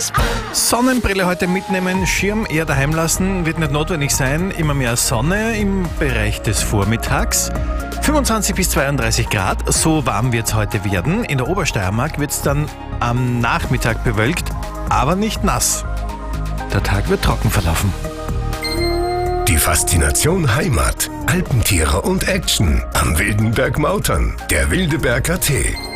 Sonnenbrille heute mitnehmen, Schirm eher daheim lassen, wird nicht notwendig sein. Immer mehr Sonne im Bereich des Vormittags. 25 bis 32 Grad, so warm wird es heute werden. In der Obersteiermark wird es dann am Nachmittag bewölkt, aber nicht nass. Der Tag wird trocken verlaufen. Die Faszination Heimat, Alpentiere und Action am Wildenberg Mautern. Der Wildeberg.at